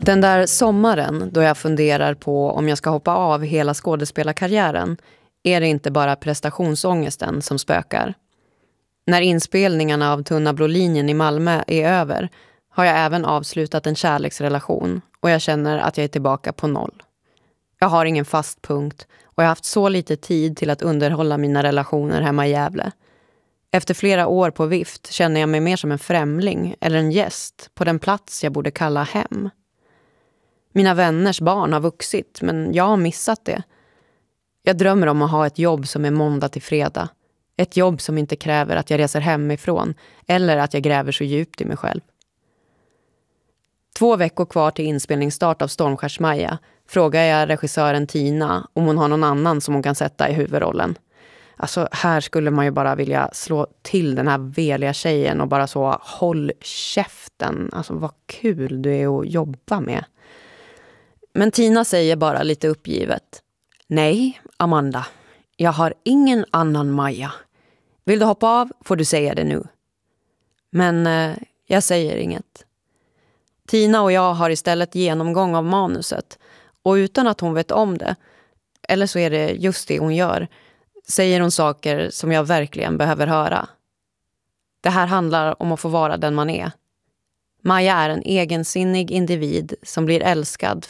Den där sommaren då jag funderar på om jag ska hoppa av hela skådespelarkarriären är det inte bara prestationsångesten som spökar. När inspelningarna av Tunna blå linjen i Malmö är över har jag även avslutat en kärleksrelation och jag känner att jag är tillbaka på noll. Jag har ingen fast punkt och jag har haft så lite tid till att underhålla mina relationer hemma i Gävle. Efter flera år på vift känner jag mig mer som en främling eller en gäst på den plats jag borde kalla hem. Mina vänners barn har vuxit, men jag har missat det. Jag drömmer om att ha ett jobb som är måndag till fredag. Ett jobb som inte kräver att jag reser hemifrån eller att jag gräver så djupt i mig själv. 2 veckor kvar till inspelningsstart av Stormskärsmaja frågar jag regissören Tina om hon har någon annan som hon kan sätta i huvudrollen. Alltså här skulle man ju bara vilja slå till den här veliga tjejen och bara så håll käften. Alltså vad kul du är att jobba med. Men Tina säger bara lite uppgivet. Nej, Amanda. Jag har ingen annan Maja. Vill du hoppa av får du säga det nu. Men jag säger inget. Tina och jag har istället genomgång av manuset. Och utan att hon vet om det, eller så är det just det hon gör, säger hon saker som jag verkligen behöver höra. Det här handlar om att få vara den man är. Maja är en egensinnig individ som blir älskad